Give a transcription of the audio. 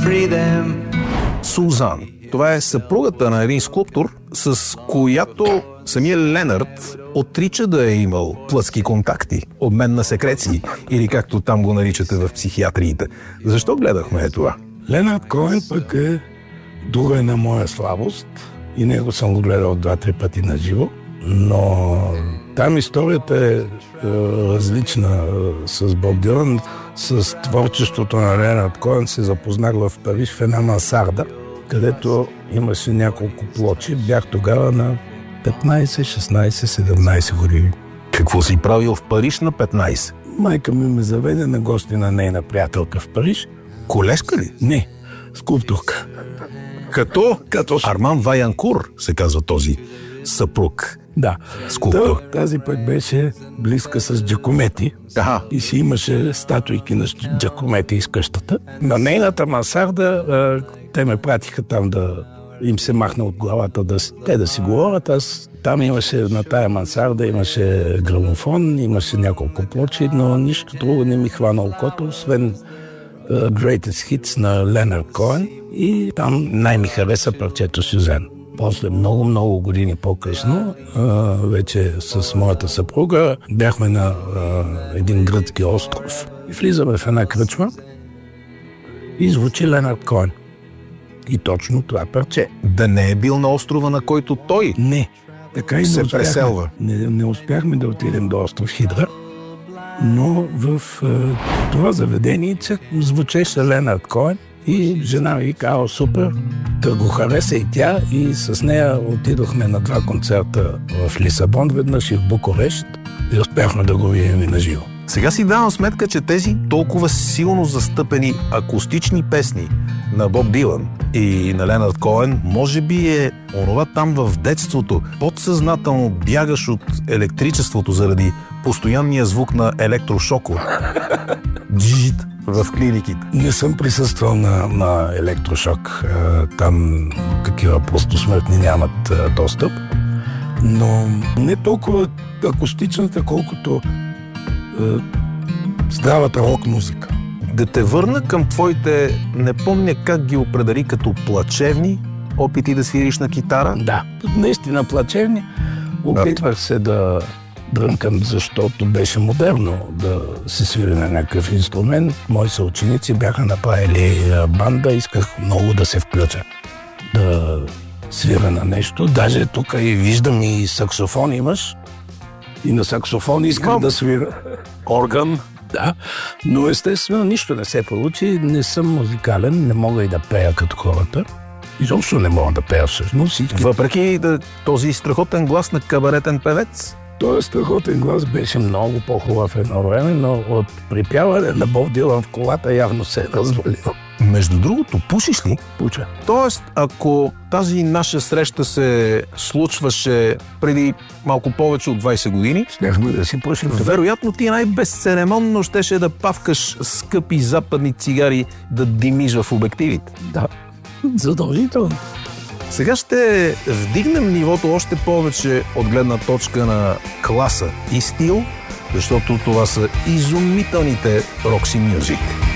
Сузан. Това е съпругата на един скулптор, с която самия Ленард отрича да е имал плътски контакти, обмен на секреции, или както там го наричате в психиатриите. Защо гледахме това? Ленард Коен пък е друга една моя слабост и него съм го гледал 2-3 пъти на живо, но там историята е различна с Боб Дилан. С творчеството на Ленард Коен се запознах в Париж в една мансарда, където имаше няколко плочи. Бях тогава на 15, 16, 17 години. Какво си правил в Париж на 15? Майка ми ме заведе на гости на нейна приятелка в Париж. Колежка ли? Не, скулптурка. Като Арман Ваянкур се казва този съпруг. Да. Скулптор. Тази пък беше близка с Джакомети. Аха. И си имаше статуйки на Джакомети из къщата. На нейната мансарда те ме пратиха там да им се махна от главата да си говорят. Аз там имаше, на тая мансарда имаше грамофон, имаше няколко плочи, но нищо друго не ми хвана окото, освен Greatest Hits на Ленард Коен, и там най-ми хареса парчето Сюзан. После много години по-късно, вече с моята съпруга, бяхме на един гръцки остров и влизаме в една кръчма и звучи Ленард Коен. И точно това парче. Да не е бил на острова, на който той не. Така и се преселва. Не успяхме да отидем до остров Хидра, но в това заведение звучеше Ленард Коен и жена ми каза: супер, да го хареса и тя, и с нея отидохме на 2 концерта в Лисабон веднъж и в Букурещ и успяхме да го видим и на живо. Сега си давам сметка, че тези толкова силно застъпени акустични песни на Боб Дилан и на Ленард Коен, може би е онова там в детството. Подсъзнателно бягаш от електричеството заради постоянния звук на електрошоко. Джит в клиниките. Не съм присъствал на електрошок. Там такива просто смъртни нямат достъп. Но не толкова акустичната, колкото здравата рок музика. Да те върна към твоите, не помня как ги определи, като плачевни опити да свириш на китара? Да, наистина плачевни. Опитвах се да дрънкам, защото беше модерно да се свири на някакъв инструмент. Мои съученици бяха направили банда, исках много да се включа, да свира на нещо. Даже тук и виждам и саксофон имаш. И на саксофон исках да свира. Орган. Да, но естествено нищо не се получи. Не съм музикален, не мога и да пея като хората. Изобщо не мога да пея всъщност. Въпреки този страхотен глас на кабаретен певец? Този страхотен глас беше много по-хубав едно време, но от припяване на Боб Дилан в колата явно се е развалил. Между другото, пушиш ли? Пуча. Тоест, ако тази наша среща се случваше преди малко повече от 20 години, щяхме да си пушим. Вероятно ти най-безцеремонно щеше да павкаш скъпи западни цигари, да димиш в обективите. Да, задължително. Сега ще вдигнем нивото още повече от гледна точка на класа и стил, защото това са изумителните Roxy Music.